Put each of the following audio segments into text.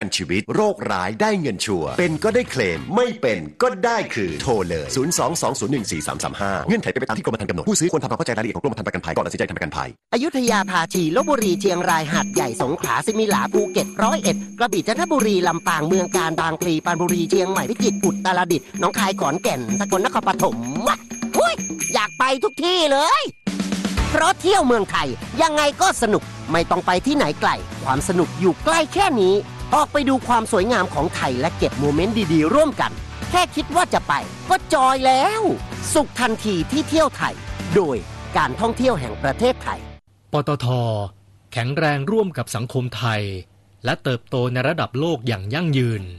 ชีวิตโรคร้ายได้เงินชัวร์เป็นก็ได้เคลมไม่เป็นก็ได้คืนโทรเลย022014335เงื่อนไขเป็นไปตามที่กรมธรรม์กำหนดผู้ซื้อควรทำความเข้าใจรายละเอียดของกรมธรรม์ประกันภัยก่อนตัดสินใจทำประกันภัยอยุธยาภาชีลพบุรีเชียงรายหาดใหญ่สงขลาสิมิหลาภูเก็ต101กระบี่จันทบุรีลำปางเมืองกาญบางพลีปรานบุรีเชียงใหม่พิจิตรอุตรดิตถ์หนองคายขอนแก่นสกลนครปฐมอยากไปทุกที่เลยเพราะเที่ยวเมืองไทยยังไงก็สนุกไม่ต้องไปที่ไหนไกลความสนุกอยู่ใกล้แค่นี้ออกไปดูความสวยงามของไทยและเก็บโมเมนต์ดีๆร่วมกันแค่คิดว่าจะไปก็จอยแล้วสุขทันทีที่เที่ยวไทยโดยการท่องเที่ยวแห่งประเทศไทยปตท.แข็งแรงร่วมกับสังคมไทยและเติบโตในระดับโลกอย่างยั่งยืน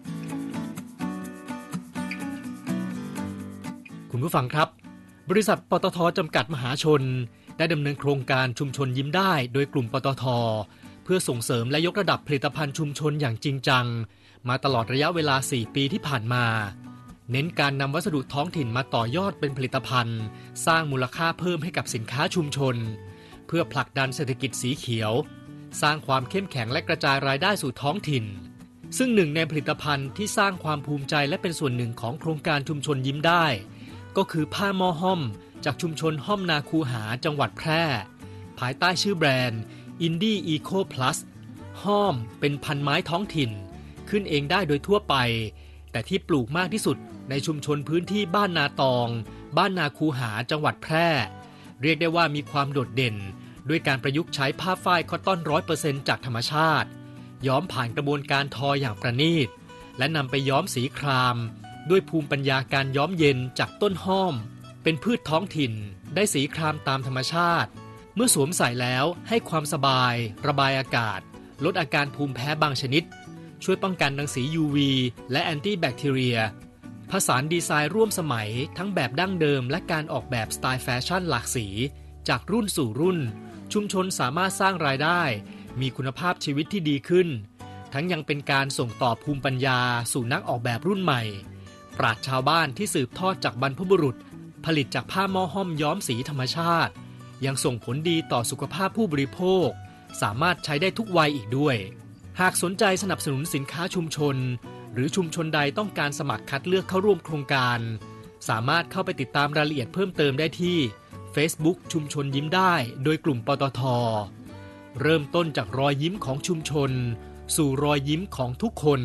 คุณผู้ฟังครับบริษัทปตท.จำกัดมหาชนได้ดำเนินโครงการชุมชนยิ้มได้โดยกลุ่มปตท.เพื่อส่งเสริมและยกระดับผลิตภัณฑ์ชุมชนอย่างจริงจังมาตลอดระยะเวลา 4 ปีที่ผ่านมาเน้นการนำวัสดุท้องถิ่นมาต่อยอดเป็นผลิตภัณฑ์สร้างมูลค่าเพิ่มให้กับสินค้าชุมชนเพื่อผลักดันเศรษฐกิจสีเขียวสร้างความเข้มแข็งและกระจายรายได้สู่ท้องถิ่นซึ่งหนึ่งในผลิตภัณฑ์ที่สร้างความภูมิใจและเป็นส่วนหนึ่งของโครงการชุมชนยิ้มได้ก็คือผ้าหม้อห้อมจากชุมชนห้อมนาคูหาจังหวัดแพร่ภายใต้ชื่อแบรนด์ Indie Eco Plus ห้อมเป็นพันไม้ท้องถิ่นขึ้นเองได้โดยทั่วไปแต่ที่ปลูกมากที่สุดในชุมชนพื้นที่บ้านนาตองบ้านนาคูหาจังหวัดแพร่เรียกได้ว่ามีความโดดเด่นด้วยการประยุกต์ใช้ผ้าฝ้ายคอตตอน 100% จากธรรมชาติย้อมผ่านกระบวนการทออย่างประณีตและนำไปย้อมสีครามด้วยภูมิปัญญาการย้อมเย็นจากต้นห้อมเป็นพืชท้องถิ่นได้สีครามตามธรรมชาติเมื่อสวมใส่แล้วให้ความสบายระบายอากาศลดอาการภูมิแพ้บางชนิดช่วยป้องกันรังสี UV และแอนตี้แบคทีเรียผสานดีไซน์ร่วมสมัยทั้งแบบดั้งเดิมและการออกแบบสไตล์แฟชั่นหลากสีจากรุ่นสู่รุ่นชุมชนสามารถสร้างรายได้มีคุณภาพชีวิตที่ดีขึ้นทั้งยังเป็นการส่งต่อภูมิปัญญาสู่นักออกแบบรุ่นใหม่ปราชญ์ชาวบ้านที่สืบทอดจากบรรพบุรุษผลิตจากผ้าหม้อห้อมย้อมสีธรรมชาติยังส่งผลดีต่อสุขภาพผู้บริโภคสามารถใช้ได้ทุกวัยอีกด้วยหากสนใจสนับสนุนสินค้าชุมชนหรือชุมชนใดต้องการสมัครคัดเลือกเข้าร่วมโครงการสามารถเข้าไปติดตามรายละเอียดเพิ่มเติมได้ที่ Facebook ชุมชนยิ้มได้โดยกลุ่มปตท.เริ่มต้นจากรอยยิ้มของชุมชนสู่รอยยิ้มของทุกคน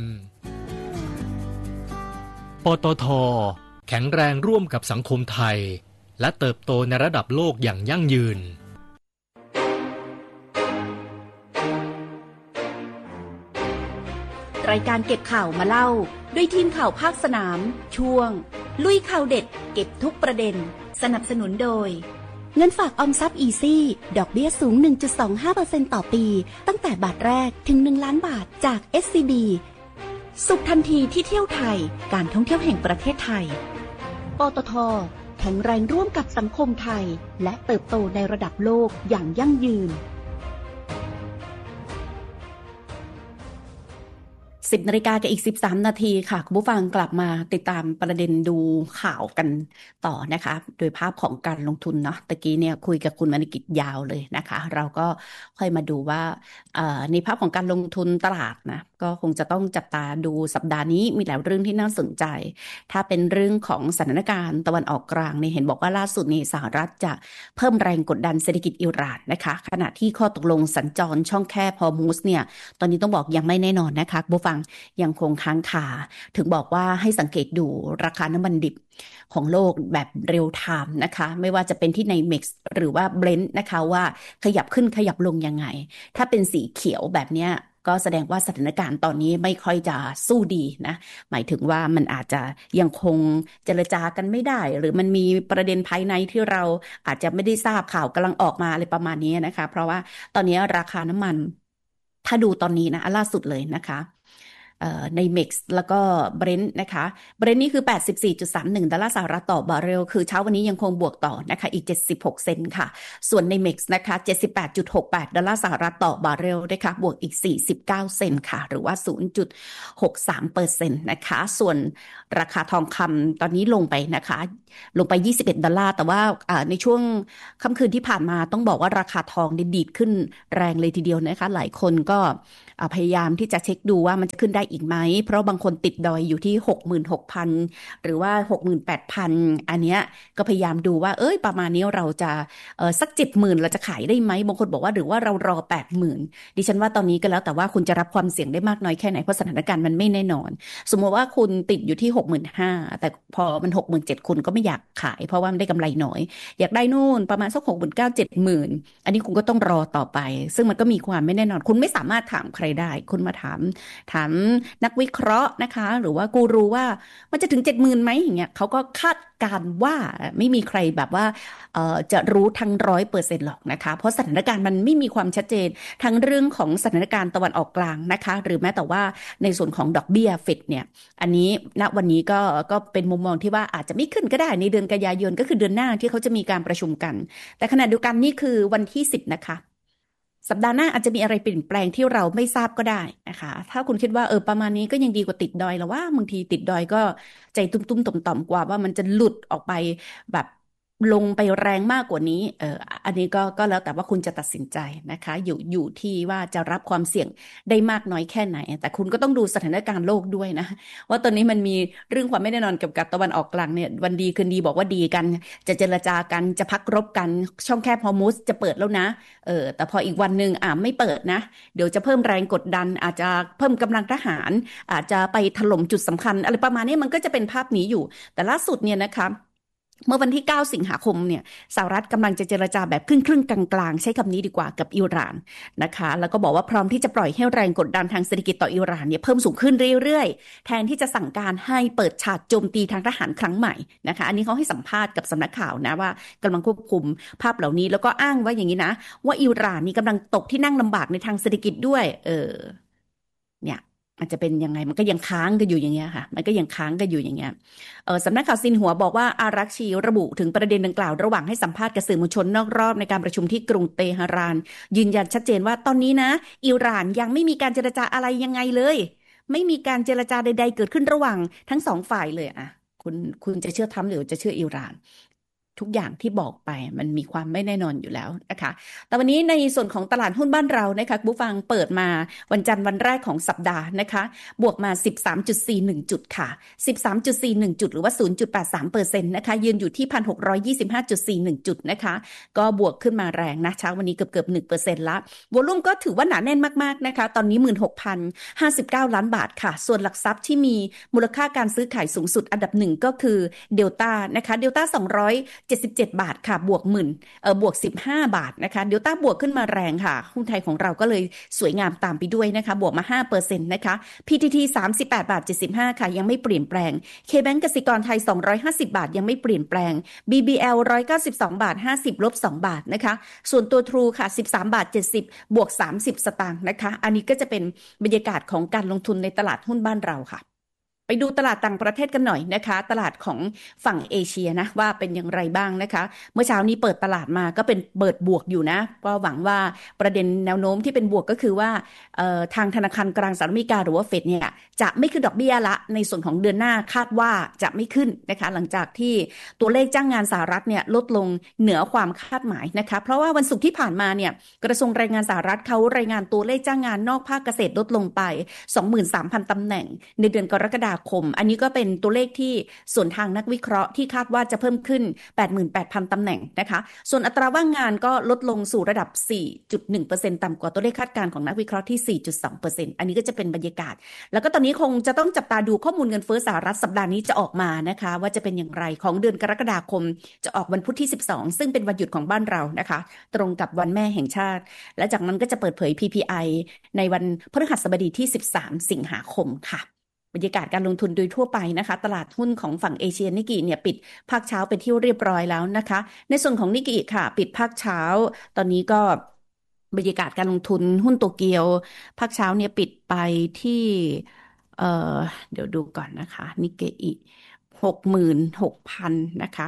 ปตท.แข็งแรงร่วมกับสังคมไทยและเติบโตในระดับโลกอย่างยั่งยืนรายการเก็บข่าวมาเล่าด้วยทีมข่าวภาคสนามช่วงลุยข่าวเด็ดเก็บทุกประเด็นสนับสนุนโดยเงินฝากออมทรัพย์อีซี่ดอกเบี้ยสูง 1.25% ต่อปีตั้งแต่บาทแรกถึง1ล้านบาทจาก SCB สุขทันทีที่เที่ยวไทยการท่องเที่ยวแห่งประเทศไทยปตท.แข็งแรงร่วมกับสังคมไทยและเติบโตในระดับโลกอย่างยั่งยืน10 นาฬิกากับอีก13 นาทีค่ะคุณผู้ฟังกลับมาติดตามประเด็นดูข่าวกันต่อนะคะโดยภาพของการลงทุนเนาะตะกี้เนี่ยคุยกับคุณมณิกิจยาวเลยนะคะเราก็ค่อยมาดูว่าในภาพของการลงทุนตลาดนะก็คงจะต้องจับตาดูสัปดาห์นี้มีหลายเรื่องที่น่าสนใจถ้าเป็นเรื่องของสถานการณ์ตะวันออกกลางเนี่ยเห็นบอกว่าล่าสุดนี่สหรัฐจะเพิ่มแรงกดดันเศรษฐกิจอิหร่านนะคะขณะที่ข้อตกลงสัญจรช่องแคบฮอร์มุซเนี่ยตอนนี้ต้องบอกยังไม่แน่นอนนะคะคุณผู้ฟังยังคงค้างคาถึงบอกว่าให้สังเกตดูราคาน้ำมันดิบของโลกแบบเรียลไทม์นะคะไม่ว่าจะเป็นที่ใน MEX หรือว่า Brent นะคะว่าขยับขึ้นขยับลงยังไงถ้าเป็นสีเขียวแบบเนี้ยก็แสดงว่าสถานการณ์ตอนนี้ไม่ค่อยจะสู้ดีนะหมายถึงว่ามันอาจจะยังคงเจรจากันไม่ได้หรือมันมีประเด็นภายในที่เราอาจจะไม่ได้ทราบข่าวกำลังออกมาอะไรประมาณนี้นะคะเพราะว่าตอนนี้ราคาน้ำมันถ้าดูตอนนี้นะล่าสุดเลยนะคะใน MEX แล้วก็ Brent นะคะ Brent นี่คือ 84.31 ดอลลาร์สหรัฐต่อบาร์เรลคือเช้าวันนี้ยังคงบวกต่อนะคะอีก76 เซนต์ค่ะส่วนใน MEX นะคะ 78.68 ดอลลาร์สหรัฐต่อบาร์เรลนะคะบวกอีก49 เซนต์ค่ะหรือว่า 0.63% นะคะส่วนราคาทองคำตอนนี้ลงไปนะคะลงไป$21แต่ว่าในช่วงค่ำคืนที่ผ่านมาต้องบอกว่าราคาทองดีดขึ้นแรงเลยทีเดียวนะคะหลายคนก็พยายามที่จะเช็คดูว่ามันจะขึ้นได้อีกไหมเพราะบางคนติดดอยอยู่ที่ 66,000 หรือว่า 68,000 อันเนี้ยก็พยายามดูว่าประมาณนี้เราจะสัก 70,000 เราจะขายได้ไหมบางคนบอกว่าหรือว่าเรารอ 80,000 ดิฉันว่าตอนนี้ก็แล้วแต่ว่าคุณจะรับความเสี่ยงได้มากน้อยแค่ไหนเพราะสถานการณ์มันไม่แน่นอนสมมติว่าคุณติดอยู่ที่ 65,000 แต่พอมัน 67,000 คุณก็ไม่อยากขายเพราะว่ามันได้กำไรน้อยอยากได้นู่นประมาณสัก 69,000 70,000 อันนี้คุณก็ต้องรอต่อไปซึ่งมันก็มีความไม่แน่นอนคุณไม่สามารถถามใครได้คุณมาถามนักวิเคราะห์นะคะหรือว่ากูรูว่ามันจะถึง 70,000 ไหมอย่างเงี้ยเขาก็คาดการณ์ว่าไม่มีใครแบบว่าจะรู้ทั้ง100%หรอกนะคะเพราะสถานการณ์มันไม่มีความชัดเจนทั้งเรื่องของสถานการณ์ตะวันออกกลางนะคะหรือแม้แต่ว่าในส่วนของดอกเบี้ยเฟดเนี่ยอันนี้ณวันนี้ก็เป็นมุมมองที่ว่าอาจจะไม่ขึ้นก็ได้ในเดือนกันยายนก็คือเดือนหน้าที่เขาจะมีการประชุมกันแต่ขณะเดียวกันนี่คือวันที่10นะคะสัปดาห์หน้าอาจจะมีอะไรเปลี่ยนแปลงที่เราไม่ทราบก็ได้นะคะถ้าคุณคิดว่าประมาณนี้ก็ยังดีกว่าติดดอยแล้วว่าบางทีติดดอยก็ใจตุ้มๆต่อมๆกว่าว่ามันจะหลุดออกไปแบบลงไปแรงมากกว่านี้อันนี้ก็แล้วแต่ว่าคุณจะตัดสินใจนะคะอยู่ที่ว่าจะรับความเสี่ยงได้มากน้อยแค่ไหนแต่คุณก็ต้องดูสถานการณ์โลกด้วยนะว่าตอนนี้มันมีเรื่องความไม่แน่นอนเกี่ยวกับตะวันออกกลางเนี่ยวันดีคืนดีบอกว่าดีกันจะเจรจากันจะพักรบกันช่องแคบฮอร์มุซจะเปิดแล้วนะแต่พออีกวันหนึ่งไม่เปิดนะเดี๋ยวจะเพิ่มแรงกดดันอาจจะเพิ่มกำลังทหารอาจจะไปถล่มจุดสำคัญอะไรประมาณนี้มันก็จะเป็นภาพนี้อยู่แต่ล่าสุดเนี่ยนะคะเมื่อวันที่9สิงหาคมเนี่ยสหรัฐกำลังจะเจรจาแบบครึ่งกลางๆใช้คำนี้ดีกว่ากับอิหร่านนะคะแล้วก็บอกว่าพร้อมที่จะปล่อยให้แรงกดดันทางเศรษฐกิจต่ออิหร่านเนี่ยเพิ่มสูงขึ้นเรื่อยๆแทนที่จะสั่งการให้เปิดฉากโจมตีทางทหารครั้งใหม่นะคะอันนี้เขาให้สัมภาษณ์กับสำนักข่าวนะว่ากำลังควบคุมภาพเหล่านี้แล้วก็อ้างว่าอย่างนี้นะว่าอิหร่านนี่กำลังตกที่นั่งลำบากในทางเศรษฐกิจด้วยเนี่ยมันจะเป็นยังไงมันก็ยังค้างกันอยู่อย่างเงี้ยค่ะมันก็ยังค้างกันอยู่อย่างเงี้ยสำนักข่าวซินหัวบอกว่าอารักชีระบุถึงประเด็นดังกล่าวระหว่างให้สัมภาษณ์กับสื่อมวลชนนอกรอบในการประชุมที่กรุงเตหะรานยืนยันชัดเจนว่าตอนนี้นะอิหร่านยังไม่มีการเจรจาอะไรยังไงเลยไม่มีการเจรจาใดๆเกิดขึ้นระหว่างทั้งสองฝ่ายเลยคุณจะเชื่อทรัมป์หรือจะเชื่ออิหร่านทุกอย่างที่บอกไปมันมีความไม่แน่นอนอยู่แล้วนะคะแต่วันนี้ในส่วนของตลาดหุ้นบ้านเรานะคะผู้ฟังเปิดมาวันจันทร์วันแรกของสัปดาห์นะคะบวกมา 13.41 จุดค่ะ 13.41 จุดหรือว่า 0.83% นะคะยืนอยู่ที่ 1,625.41 จุดนะคะก็บวกขึ้นมาแรงนะเช้าวันนี้เกือบ 1% ละวอลุ่มก็ถือว่าหนาแน่นมากๆนะคะตอนนี้ 16,059 ล้านบาทค่ะส่วนหลักทรัพย์ที่มีมูลค่าการซื้อขายสูงสุดอันดับ1ก็คือเดลต้านะคะเดลต้า277 บาทค่ะบวกบวก15 บาทนะคะเดลต้าบวกขึ้นมาแรงค่ะหุ้นไทยของเราก็เลยสวยงามตามไปด้วยนะคะบวกมา 5% นะคะ PTT 38 บาท 75 ค่ะยังไม่เปลี่ยนแปลง KBank กสิกรไทย250 บาทยังไม่เปลี่ยนแปลง BBL 192 บาท 50 ลบ 2 บาทนะคะส่วนตัว True ค่ะ13 บาท 70 บวก 30 สตางค์นะคะอันนี้ก็จะเป็นบรรยากาศของการลงทุนในตลาดหุ้นบ้านเราค่ะไปดูตลาดต่างประเทศกันหน่อยนะคะตลาดของฝั่งเอเชียนะว่าเป็นอย่างไรบ้างนะคะเมื่อเช้านี้เปิดตลาดมาก็เป็นเปิดบวกอยู่นะก็หวังว่าประเด็นแนวโน้มที่เป็นบวกก็คือว่าทางธนาคารกลางสหรัฐอเมริกาหรือว่าเฟดเนี่ยจะไม่ขึ้นดอกเบี้ยละในส่วนของเดือนหน้าคาดว่าจะไม่ขึ้นนะคะหลังจากที่ตัวเลขจ้างงานสหรัฐเนี่ยลดลงเหนือความคาดหมายนะคะเพราะว่าวันศุกร์ที่ผ่านมาเนี่ยกระทรวงแรงงานสหรัฐเขารายงานตัวเลขจ้างงานนอกภาคเกษตรลดลงไป 23,000 ตำแหน่งในเดือนกรกฎาคมอันนี้ก็เป็นตัวเลขที่ส่วนทางนักวิเคราะห์ที่คาดว่าจะเพิ่มขึ้น 88,000 ตำแหน่งนะคะส่วนอัตราว่างงานก็ลดลงสู่ระดับ 4.1% ต่ำกว่าตัวเลขคาดการณ์ของนักวิเคราะห์ที่ 4.2% อันนี้ก็จะเป็นบรรยากาศแล้วก็ตอนนี้คงจะต้องจับตาดูข้อมูลเงินเฟ้อสหรัฐสัปดาห์นี้จะออกมานะคะว่าจะเป็นอย่างไรของเดือนกรกฎาคมจะออกวันพุธที่12ซึ่งเป็นวันหยุดของบ้านเรานะคะตรงกับวันแม่แห่งชาติและจากนั้นก็จะเปิดเผย PPI ในวันพฤหัสบดีที่13สิงหาคมค่ะบรรยากาศการลงทุนโดยทั่วไปนะคะตลาดหุ้นของฝั่งเอเชียนิกเกิเนี่ยปิดภาคเช้าเป็นที่เรียบร้อยแล้วนะคะในส่วนของนิกเกิค่ะปิดภาคเช้าตอนนี้ก็บรรยากาศการลงทุนหุ้นโตเกียวภาคเช้าเนี่ยปิดไปที่เอ่อเดี๋ยวดูก่อนนะคะนิกเกิ66,000นะคะ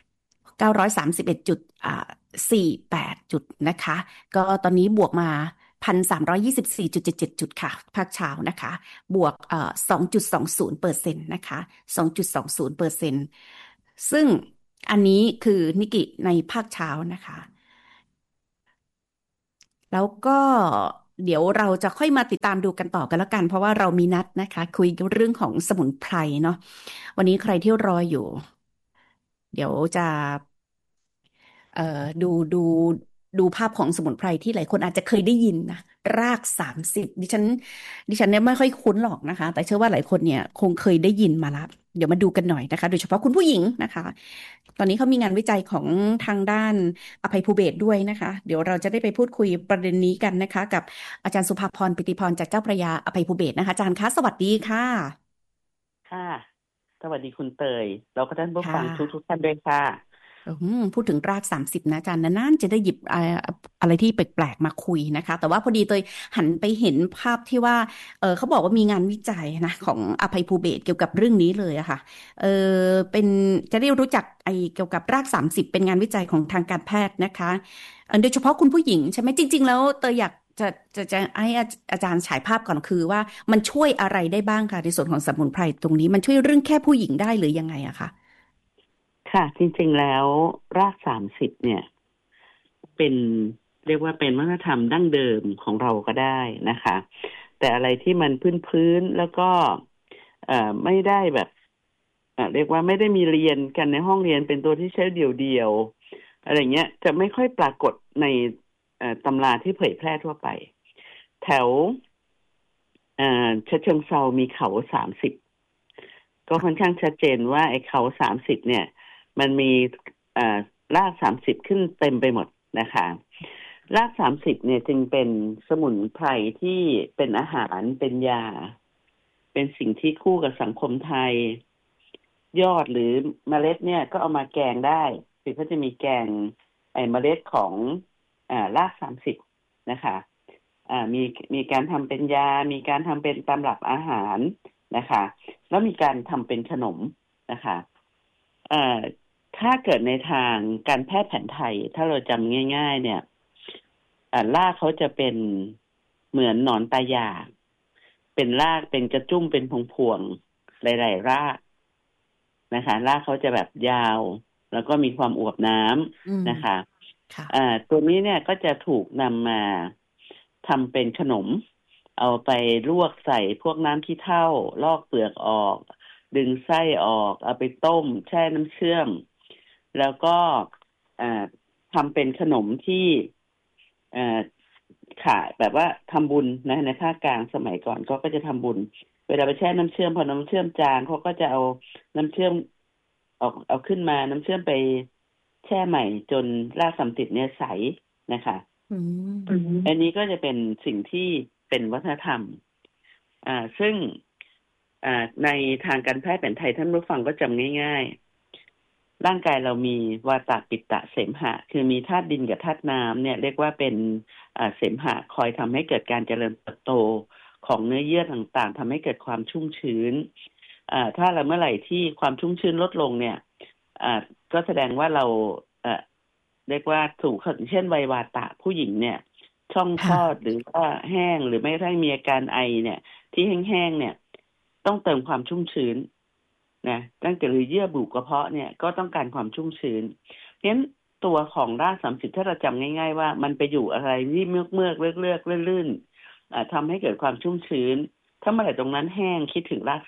66,931.48 จุดนะคะก็ตอนนี้บวกมา 1,324.77 จุดค่ะภาคเช้านะคะบวก2.20% นะคะ 2.20% ซึ่งอันนี้คือนิกเกิในภาคเช้านะคะแล้วก็เดี๋ยวเราจะค่อยมาติดตามดูกันต่อกันแล้วกันเพราะว่าเรามีนัดนะคะคุยเรื่องของสมุนไพรเนาะวันนี้ใครที่รออยู่เดี๋ยวจะดูภาพของสมุนไพรที่หลายคนอาจจะเคยได้ยินนะราก30ดิฉันเนี่ยไม่ค่อยคุ้นหรอกนะคะแต่เชื่อว่าหลายคนเนี่ยคงเคยได้ยินมาแล้วเดี๋ยวมาดูกันหน่อยนะคะโดยเฉพาะคุณผู้หญิงนะคะตอนนี้เขามีงานวิจัยของทางด้านอภัยภูเบศรด้วยนะคะเดี๋ยวเราจะได้ไปพูดคุยประเด็นนี้กันนะคะกับอาจารย์สุภาพรปิติพรจากเจ้าพระยาอภัยภูเบศรนะคะอาจารย์คะสวัสดีค่ะค่ะสวัสดีคุณเตยแล้วก็ท่านผู้ฟังค่ะทุกท่านด้วยค่ะพูดถึงราก30นะอาจารย์นานๆจะได้หยิบอะไรที่แปลกๆมาคุยนะคะแต่ว่าพอดีเตยหันไปเห็นภาพที่ว่าเขาบอกว่ามีงานวิจัยนะของอภัยภูเบศรเกี่ยวกับเรื่องนี้เลยอะค่ะเป็นจะได้รู้จักเกี่ยวกับราก30เป็นงานวิจัยของทางการแพทย์นะคะโดยเฉพาะคุณผู้หญิงใช่ไหมจริงๆแล้วเตยอยากจะให้อาจารย์ฉายภาพก่อนคือว่ามันช่วยอะไรได้บ้างคะในส่วนของสมุนไพรตรงนี้มันช่วยเรื่องแค่ผู้หญิงได้หรือยังไงอะคะค่ะจริงๆแล้วราก30เนี่ยเป็นเรียกว่าเป็นวัฒนธรรมดั้งเดิมของเราก็ได้นะคะแต่อะไรที่มันพื้นๆแล้วก็ไม่ได้แบบเรียกว่าไม่ได้มีเรียนกันในห้องเรียนเป็นตัวที่ใช้เดี่ยวๆอะไรเงี้ยจะไม่ค่อยปรากฏในตำราที่เผยแพร่ทั่วไปแถวฉะเชิงเทรามีเขา30ก็ค่อนข้างชัดเจนว่าไอ้เขา30เนี่ยมันมีราก30ขึ้นเต็มไปหมดนะคะราก30เนี่ยจึงเป็นสมุนไพรที่เป็นอาหารเป็นยาเป็นสิ่งที่คู่กับสังคมไทยยอดหรือเมล็ดเนี่ยก็เอามาแกงได้คือเขาจะมีแกงเมล็ดของราก30นะคะมีการทำเป็นยามีการทำเป็นตำรับอาหารนะคะแล้วมีการทำเป็นขนมนะคะถ้าเกิดในทางการแพทย์แผนไทยถ้าเราจำง่ายๆเนี่ยรากเขาจะเป็นเหมือนหนอนตายาเป็นรากเป็นกระจุ้มเป็นพวงๆหลายๆรากนะคะรากเขาจะแบบยาวแล้วก็มีความอวบน้ำนะคะตัวนี้เนี่ยก็จะถูกนำมาทำเป็นขนมเอาไปลวกใส่พวกน้ำขี้เถ้าลอกเปลือกออกดึงไส้ออกเอาไปต้มแช่น้ำเชื่อมแล้วก็ทำเป็นขนมที่ขายแบบว่าทำบุญนะในภาคกลางสมัยก่อนก็จะทำบุญเวลาไปแช่น้ำเชื่อมพอน้ำเชื่อมจางเขาก็จะเอาน้ำเชื่อมเอาขึ้นมาน้ำเชื่อมไปแช่ใหม่จนราก30เนี่ยใสนะคะอันนี้ก็จะเป็นสิ่งที่เป็นวัฒนธรรมซึ่งในทางการแพทย์แผนไทยท่านผู้ฟังก็จำง่ายๆร่างกายเรามีวาตะปิตตะเสมหะคือมีธาตุดินกับธาตุน้ำเนี่ยเรียกว่าเป็นเสมหะคอยทำให้เกิดการเจริญเติบโตของเนื้อเยื่อต่างๆทำให้เกิดความชุ่มชื้นถ้าเราเมื่อไหร่ที่ความชุ่มชื้นลดลงเนี่ยก็แสดงว่าเราเรียกว่าถูกเช่นไววาตะผู้หญิงเนี่ยช่องคลอดหรือว่าแห้งหรือไม่ได้มีอาการไอเนี่ยที่แห้งๆเนี่ยต้องเติมความชุ่มชื้นนะตั้งแต่เยื่อบุกระเพาะเนี่ยก็ต้องการความชุ่มชื้นเพราะฉะนั้นตัวของราก30ถ้าเราจำง่ายๆว่ามันไปอยู่อะไรที่เมือกๆเลือกๆลื่นๆทำให้เกิดความชุ่มชื้นถ้าเมื่อไหร่ตรงนั้นแห้งคิดถึงราก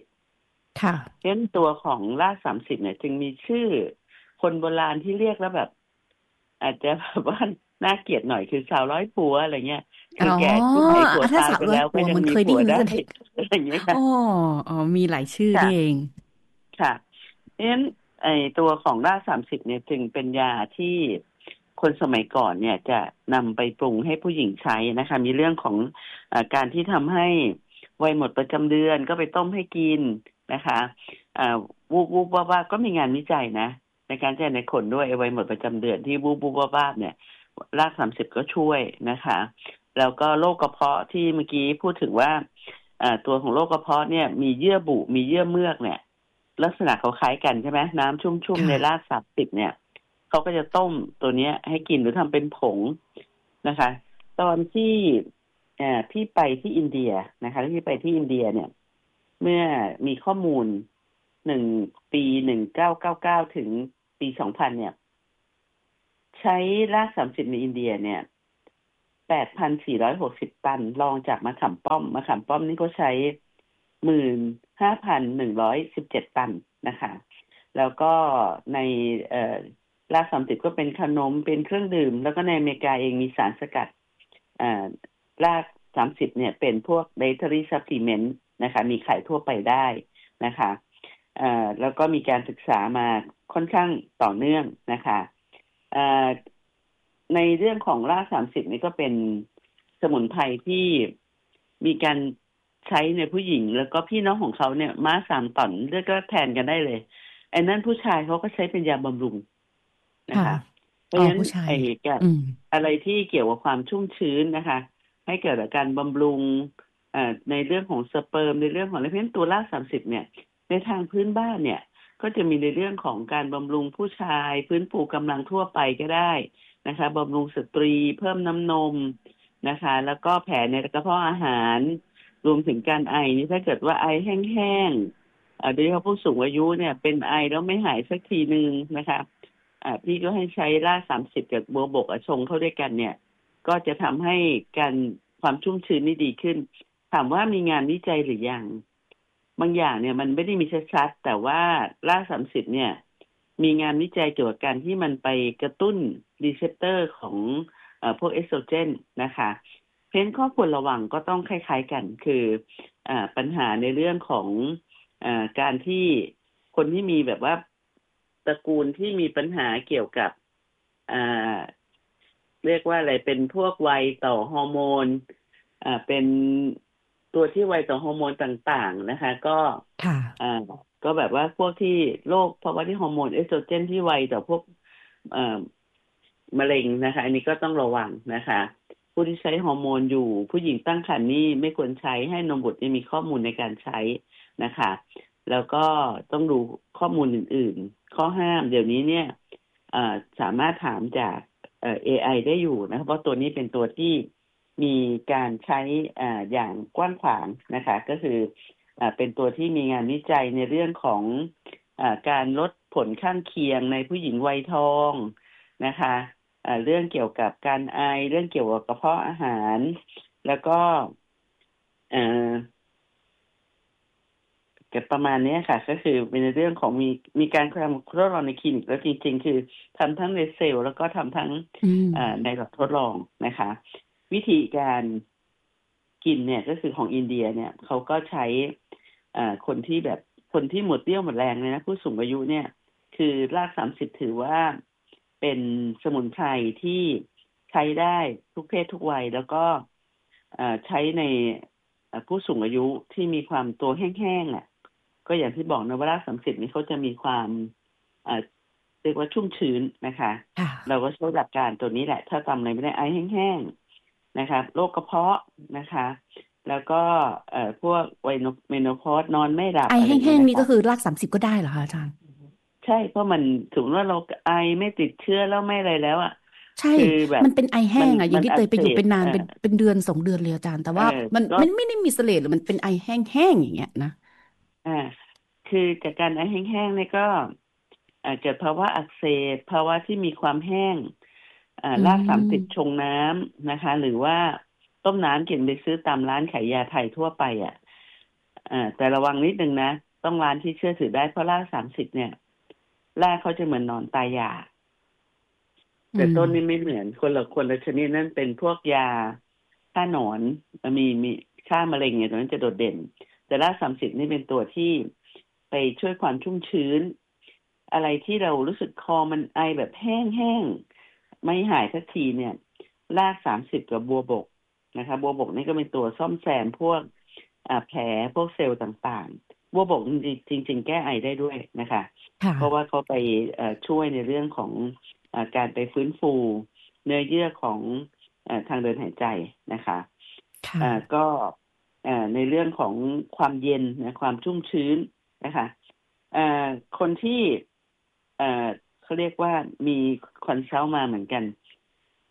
30ค่ะเพราะฉะนั้นตัวของราก30เนี่ยจึงมีชื่อคนโบราณที่เรียกแล้วแบบอาจจะแบบว่าน่าเกลียดหน่อยคือสาวร้อยผัวอะไรเงี้ยคือแก่ที่ไหนผัวตายไปแล้วก็ยังมีผัวได้อะไรอย่างเงี้ยค่ะอ๋อมีหลายชื่อเองค่ะเพราะฉะนั้นตัวของราก30เนี่ยจึงเป็นยาที่คนสมัยก่อนเนี่ยจะนำไปปรุงให้ผู้หญิงใช้นะคะมีเรื่องของการที่ทำให้วัยหมดประจำเดือนก็ไปต้มให้กินนะคะวูบว่าก็มีงานวิจัยนะในการใช้ในคนด้วยวัยหมดประจำเดือนที่วูบว่าเนี่ยราก30ก็ช่วยนะคะแล้วก็โรคกระเพาะที่เมื่อกี้พูดถึงว่าตัวของโรคกระเพาะเนี่ยมีเยื่อบุมีเยื่อเมือกเนี่ยลักษณะเขาคล้ายกันใช่ไหมน้ำชุ่มๆในราก30เนี่ยเขาก็จะต้มตัวนี้ให้กินหรือทำเป็นผงนะคะตอนที่พี่ไปที่อินเดียนะคะที่ไปที่อินเดียเนี่ยเมื่อมีข้อมูลปี1999ถึงปี2000เนี่ยใช้ราก30ในอินเดียเนี่ย 8,460 ตันรองจากมะขามป้อมนี่ก็ใช้ 15,117 ตันนะคะแล้วก็ในราก30ก็เป็นขนมเป็นเครื่องดื่มแล้วก็ในอเมริกาเองมีสารสกัดราก30เนี่ยเป็นพวก dietary supplement นะคะมีขายทั่วไปได้นะคะแล้วก็มีการศึกษามาค่อนข้างต่อเนื่องนะคะในเรื่องของราก30นี่ก็เป็นสมุนไพรที่มีการใช้ในผู้หญิงแล้วก็พี่น้องของเขาเนี่ยม้า3 ต่อนเลือดก็แทนกันได้เลยไอ้นั่นผู้ชายเขาก็ใช้เป็นยาบำรุงนะคะเพราะฉะนั้นไอ้กับอะไรที่เกี่ยวกับความชุ่มชื้นนะคะให้เกิดการบำรุงในเรื่องของสเปิร์มในเรื่องของอะไรเพราะฉะนั้นตัวราก30เนี่ยในทางพื้นบ้านเนี่ยก็จะมีในเรื่องของการบำรุงผู้ชายฟื้นฟูกำลังทั่วไปก็ได้นะคะบำรุงสตรีเพิ่มน้ำนมนะคะแล้วก็แผลในกระเพาะอาหารรวมถึงการไอนี่ถ้าเกิดว่าไอแห้งๆโดยเฉพาะผู้สูงอายุเนี่ยเป็นไอแล้วไม่หายสักทีนึงนะคะพี่ก็ให้ใช้ราก30กับบัวบกชงเข้าด้วยกันเนี่ยก็จะทำให้การความชุ่มชื้นนี่ดีขึ้นถามว่ามีงานวิจัยหรือยังบางอย่างเนี่ยมันไม่ได้มีชัดๆแต่ว่าราก30เนี่ยมีงานวิจัยเกี่ยวกับการที่มันไปกระตุ้นรีเซปเตอร์ของพวกเอสโตรเจนนะคะเพราะฉะนั้นข้อควรระวังก็ต้องคล้ายๆกันคือปัญหาในเรื่องของการที่คนที่มีแบบว่าตระกูลที่มีปัญหาเกี่ยวกับเรียกว่าอะไรเป็นพวกไวต่อฮอร์โมนเป็นตัวที่ไวต่อฮอร์โมนต่างๆนะคะก็แบบว่าพวกที่โรคภาวะที่ฮอร์โมนเอสโตรเจนที่ไวต่อพวกมะเร็งนะคะอันนี้ก็ต้องระวังนะคะผู้ที่ใช้ฮอร์โมนอยู่ผู้หญิงตั้งครรภ์นี่ไม่ควรใช้ให้นมบุตรมีข้อมูลในการใช้นะคะแล้วก็ต้องดูข้อมูลอื่นๆข้อห้ามเดี๋ยวนี้เนี่ยสามารถถามจากAI ได้อยู่นะเพราะตัวนี้เป็นตัวที่มีการใช้อย่างกว้างขวางนะคะก็คือเป็นตัวที่มีงานวิจัยในเรื่องของการลดผลข้างเคียงในผู้หญิงวัยทองนะคะเรื่องเกี่ยวกับการไอเรื่องเกี่ยวกับกระเพาะอาหารแล้วก็เกิดประมาณนี้ค่ะก็คือเป็นในเรื่องของมีการทำทดลองในคลินิกแล้วจริงๆคือทำทั้งในเซลล์แล้วก็ทำทั้งในหลอดทดลองนะคะวิธีการกินเนี่ยก็คือของอินเดียเนี่ยเขาก็ใช้คนที่หมดเรี่ยวหมดแรงเลยนะผู้สูงอายุเนี่ยคือราก30ถือว่าเป็นสมุนไพรที่ใช้ได้ทุกเพศทุกวัยแล้วก็ใช้ในผู้สูงอายุที่มีความตัวแห้งๆก็อย่างที่บอกนะว่าราก30นี่เขาจะมีความเรียกว่าชุ่มชื้นนะคะเราก็ใช้หลักการตัวนี้แหละถ้าทำอะไรไม่ได้ไอแห้งๆนะคะโรคกระเพาะนะคะแล้วก็พวกวัยเมโนพอสนอนไม่หลับไอแห้งๆนี่ก็คือราก30ก็ได้เหรอคะอาจารย์ใช่เพราะมันถึงว่าเราไอไม่ติดเชื้อแล้วไม่อะไรแล้วอ่ะใช่มันเป็นไอแห้งอ่ะอย่างที่เตยไปอยู่เป็นนานเป็นเดือน2 เดือนเลยอาจารย์แต่ว่ามันไม่ได้มีเสลดหรือมันเป็นไอแห้งๆอย่างเงี้ยนะคือจากการไอแห้งๆเนี่ยก็เกิดภาวะอักเสบภาวะที่มีความแห้งราก30ชงน้ำนะคะหรือว่าต้มน้ำกินไปซื้อตามร้านขายยาไทยทั่วไปแต่ระวังนิดนึงนะต้องร้านที่เชื่อถือได้เพราะราก30เนี่ยรากเขาจะเหมือนนอนตายยาแต่ต้นนี้ไม่เหมือนคนละชนิดนั่นเป็นพวกยาฆ่าหนอนมีฆ่ามะเร็งเนี่ยตัวนั้นจะโดดเด่นแต่ราก30นี่เป็นตัวที่ไปช่วยความชุ่มชื้นอะไรที่เรารู้สึกคอมันไอแบบแห้งๆไม่หายสักทีเนี่ยราก30กับบัวบกนะคะบัวบกนี่ก็เป็นตัวซ่อมแซมพวกแผลพวกเซลล์ต่างๆบัวบกจริงๆแก้ไอได้ด้วยนะคะเพราะว่าเขาไปช่วยในเรื่องของการไปฟื้นฟูเนื้อเยื่อของทางเดินหายใจนะคะก็ในเรื่องของความเย็นนะความชุ่มชื้นนะคะคนที่เขาเรียกว่ามีคอนซัลท์มาเหมือนกัน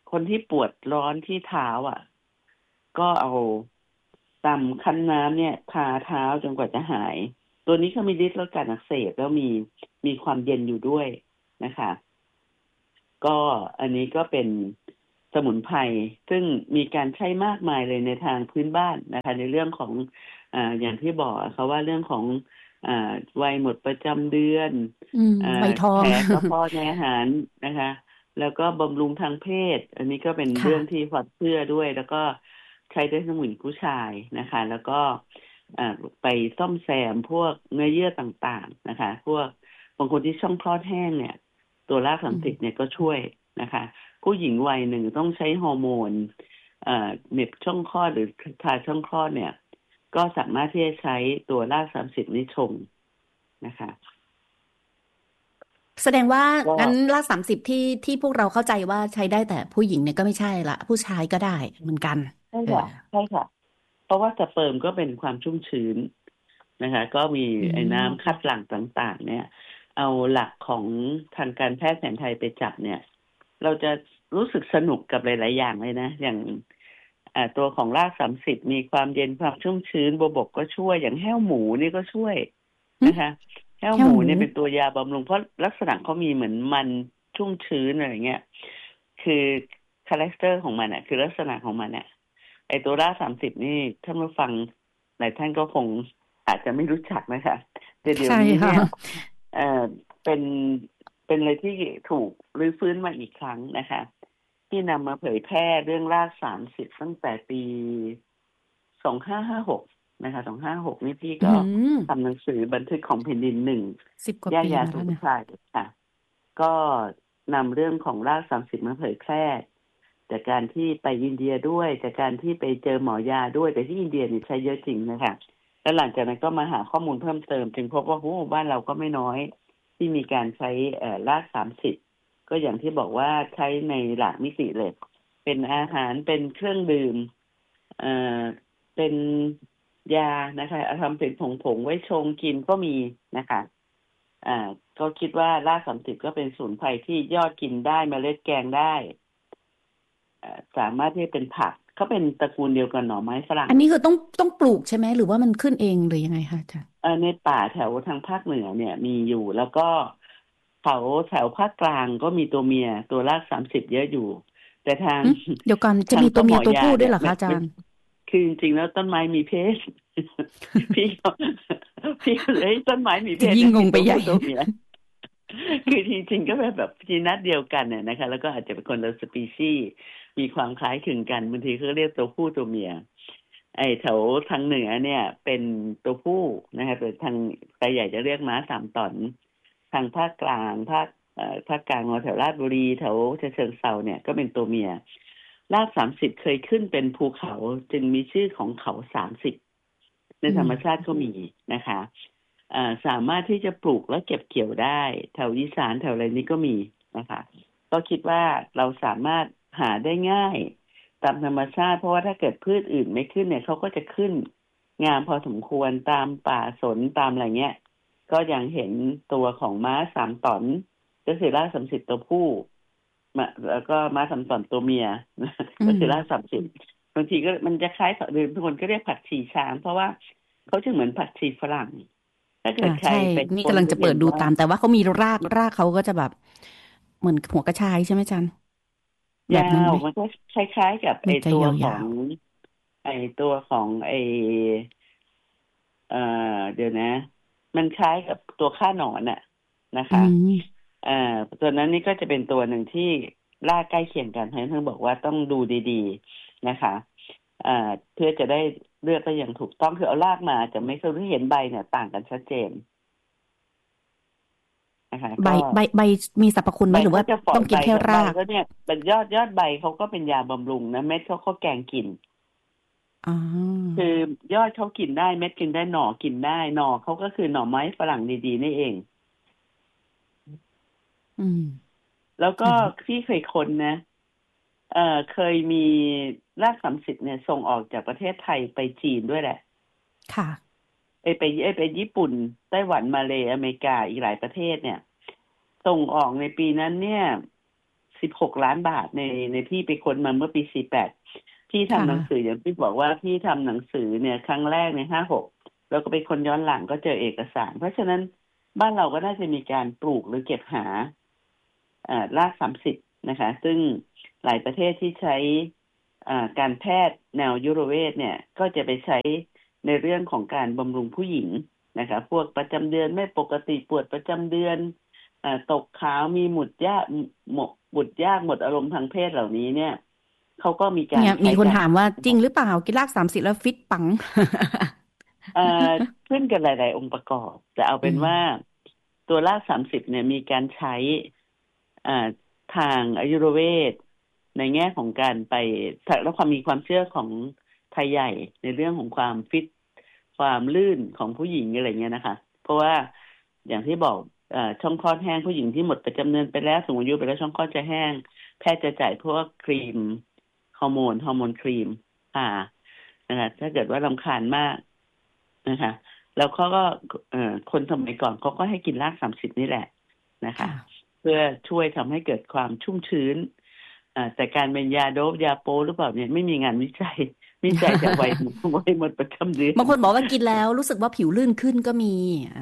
คนที่ปวดร้อนที่เท้าก็เอาตำคั้นน้ำเนี่ยทาเท้าจนกว่าจะหายตัวนี้เขามีฤทธิ์ลดการอักเสบแล้วมีความเย็นอยู่ด้วยนะคะก็อันนี้ก็เป็นสมุนไพรซึ่งมีการใช้มากมายเลยในทางพื้นบ้านนะคะในเรื่องของอย่างที่บอกเขาว่าเรื่องของวัยหมดประจำเดือนใบทองแผลกระเพาะในอาหารนะคะแล้วก็บำรุงทางเพศอันนี้ก็เป็นเรื่องที่พอเชื่อด้วยแล้วก็ใช้ได้ทั้งหญิงผู้ชายนะคะแล้วก็ไปซ่อมแซมพวกเนื้อเยื่อต่างๆนะคะพวกบางคนที่ช่องคลอดแห้งเนี่ยตัวราก30เนี่ยก็ช่วยนะคะผู้หญิงวัยหนึ่งต้องใช้ฮอร์โมนเหน็บช่องคลอดหรือทาช่องคลอดเนี่ยก็สามารถที่จะใช้ตัวราก30นี้ชงนะคะแสดงว่างั้นราก30ที่พวกเราเข้าใจว่าใช้ได้แต่ผู้หญิงเนี่ยก็ไม่ใช่ละผู้ชายก็ได้เหมือนกันใช่ค่ะใช่ค่ะเพราะว่าสเปิร์มก็เป็นความชุ่มชื้นนะคะก็มีไอ้น้ำคัดหลั่งต่างๆเนี่ยเอาหลักของทางการแพทย์แผนไทยไปจับเนี่ยเราจะรู้สึกสนุกกับหลายๆอย่างเลยนะอย่างตัวของราก30มีความเย็นความชุ่มชื้นโบวบกก็ช่วยอย่างแห้วหมูนี่ก็ช่วยนะคะแห้วหมูเนี่ยเป็นตัวยาบำรุงเพราะลักษณะเขามีเหมือนมันชุ่มชื้นอะไรเงี้ยคือคาแรคเตอร์ของมันคือลักษณะของมันไอตัวราก30นี่ท่านผู้ฟังหลายท่านก็คงอาจจะไม่รู้จักนะคะแต่เดี๋ยวนี้เนี่ยเป็นอะไรที่ถูกรื้อฟื้นมาอีกครั้งนะคะที่นำมาเผยแพร่เรื่องราก30ตั้งแต่ปี2556นะคะ2556นี่พี่ก็ทำหนังสือบันทึกของแผ่นดิน1ย่ายาสมุนไพรค่ะก็นำเรื่องของราก30มาเผยแพร่จากการที่ไปอินเดียด้วยจากการที่ไปเจอหมอยาด้วยแต่ที่อินเดียนี่ใช้เยอะจริงนะคะแล้วหลังจากนั้นก็มาหาข้อมูลเพิ่มเติมจึงพบว่าบ้านเราก็ไม่น้อยที่มีการใช้ราก30ก็อย่างที่บอกว่าใช้ในหลากมิติเลยเป็นอาหารเป็นเครื่องดื่มเป็นยานะคะทำเป็นผงไว้ชงกินก็มีนะคะก็คิดว่าราก30ก็เป็นสมุนไพรที่ยอดกินได้เมล็ดแกงได้สามารถที่จะเป็นผักเขาเป็นตระกูลเดียวกันหน่อไม้ฝรั่งอันนี้คือต้องปลูกใช่ไหมหรือว่ามันขึ้นเองหรือยังไงคะอาจารย์ในป่าแถวทางภาคเหนือเนี่ยมีอยู่แล้วก็แถวภาคกลางก็มีตัวเมียตัวราก30เยอะอยู่แต่ทางเดี๋ยวก่อนจะมีตัวเมียตัวผู้ด้วยเหรอคะอาจารย์คือจริงๆแล้วต้นไม้มีเพศพี่เลยต้นไม้มีเพศยิ่งงงไปใหญ่ตัวเมียคือจริงๆก็แบบจีนัดเดียวกันเนี่ยนะคะแล้วก็อาจจะเป็นคนละสปีชีส์มีความคล้ายคลึงกันบางทีเขาเรียกตัวผู้ตัวเมียไอ้แถวทางเหนือเนี่ยเป็นตัวผู้นะคะแต่ทางไทยใหญ่จะเรียกม้า3ตอนทางภาคกลางภาคกลางแถวราชบุรีแถวเชิงเทราเนี่ยก็เป็นตัวเมียราก30เคยขึ้นเป็นภูเขาจึงมีชื่อของเขา30ในธรรมชาติก็มีนะคะสามารถที่จะปลูกและเก็บเกี่ยวได้แถวอีสานแถวอะไรนี้ก็มีนะคะก็คิดว่าเราสามารถหาได้ง่ายตามธรรมชาติเพราะว่าถ้าเกิดพืชอื่นไม่ขึ้นเนี่ยเขาก็จะขึ้นงามพอสมควรตามป่าสนตามอะไรเงี้ยก็ยังเห็นตัวของม้า3ตอนก็คือราก30ตัวผู้แล้วก็ม้า3ตอนตัวเมียก็คือราก30บางทีก็มันจะคล้ายหรือบางคนก็เรียกผักชีช้างเพราะว่าเขาจะเหมือนผักชีฝรั่งถ้าเกิดใครไปนี่กำลังจะเปิดดูตามแต่ว่าเขามีรากเขาก็จะแบบเหมือนหัวกระชายใช่ไหมจันยาวมันก็คล้ายๆกับไอตัวของเดี๋ยวนะมันคล้ายกับตัวฆ่าหนอนนะคะตัวนั้นนี่ก็จะเป็นตัวหนึ่งที่รากใกล้เคียงกันให้ท่านบอกว่าต้องดูดีๆนะคะเพื่อจะได้เลือกได้อย่างถูกต้องคือเอารากมาจะไม่เคยเห็นใบเนี่ยต่างกันชัดเจนนะคะใบมีสรรพคุณไหมหรือว่าต้องกินแค่รากก็เนี่ยเป็นยอดใบเขาก็เป็นยาบำรุงนะเม็ดเขาแกงกินคือยอดเขากินได้เม็ดกินได้หน่อกินได้หน่อเขาก็คือหน่อไม้ฝรั่งดีๆนี่เองแล้วก็ที่เคยคนนะเคยมีราก30เนี่ยส่งออกจากประเทศไทยไปจีนด้วยแหละค่ะไปญี่ปุ่นไต้หวันมาเลย์อเมริกาอีกหลายประเทศเนี่ยส่งออกในปีนั้นเนี่ย 16 ล้านบาทในที่ไปค้นมาเมื่อปี 48พี่ทำหนังสืออย่างที่บอกว่าพี่ทำหนังสือเนี่ยครั้งแรกใน 56แล้วก็ไปค้นย้อนหลังก็เจอเอกสารเพราะฉะนั้นบ้านเราก็น่าจะมีการปลูกหรือเก็บหาราก30นะคะซึ่งหลายประเทศที่ใช้การแพทย์แนวยุรเวทเนี่ยก็จะไปใช้ในเรื่องของการบำรุงผู้หญิงนะคะพวกประจำเดือนไม่ปกติปวดประจำเดือนตกขาวมีหมุดยากหมดอารมณ์ทางเพศเหล่านี้เนี่ยเขาก็มีการมีคนถามว่าจริงหรือเปล่ากินราก30แล้วฟิตปังขึ้นกันหลายๆองค์ประกอบแต่เอาเป็นว่าตัวราก30เนี่ยมีการใช้ทางอายุรเวทในแง่ของการไปและมีความเชื่อของไทยใหญ่ในเรื่องของความฟิตความลื่นของผู้หญิงอะไรเงี้ยนะคะเพราะว่าอย่างที่บอกช่องคลอดแห้งผู้หญิงที่หมดประจำเดือนไปแล้วสูงอายุไปแล้วช่องคลอดจะแห้งแพทย์จะจ่ายพวกครีมฮอร์โมนครีมนะคะถ้าเกิดว่ารำคาญมากนะคะแล้วเขาก็คนสมัยก่อนเขาก็ให้กินราก30นี่แหละนะคะเพื่อช่วยทำให้เกิดความชุ่มชื้นแต่การเป็นยาโดปยาโปหรือเปล่าเนี่ยไม่มีงานวิจัยจากวัยหมดประจำเดือนบางคนบอกว่ากินแล้วรู้สึกว่าผิวลื่นขึ้นก็มี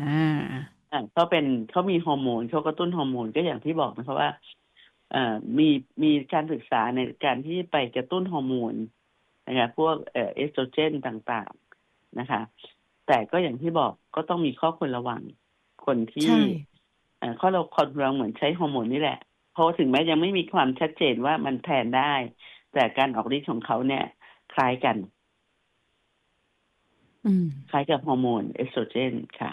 เขามีฮอร์โมนเขากระตุ้นฮอร์โมนก็อย่างที่บอกนะคะว่ามีการศึกษาในการที่ไปกระตุ้นฮอร์โมนนะคะพวกเอสโตรเจนต่างๆนะคะแต่ก็อย่างที่บอกก็ต้องมีข้อควรระวังคนที่ข้อควรระวังเหมือนใช้ฮอร์โมนนี่แหละเพราะถึงแม้ยังไม่มีความชัดเจนว่ามันแทนได้แต่การออกฤทธิ์ของเขาเนี่ยคล้ายกันคล้ายกับฮอร์โมนเอสโตรเจนค่ะ